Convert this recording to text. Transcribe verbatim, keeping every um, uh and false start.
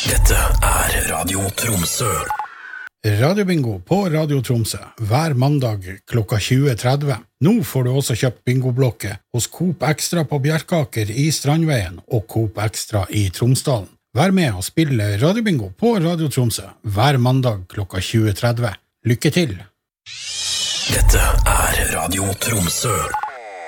Dette er Radio Tromsø. Radiobingo på Radio Tromsø, hver mandag klokka tjue tretti. Nå får du også kjøpt bingoblokke hos Coop Extra på Bjerkaker i Strandveien og Coop Extra i Tromsdalen. Vær med og spille Radiobingo på Radio Tromsø, hver mandag klokka tjue tretti. Lykke til! Dette er Radio Tromsø.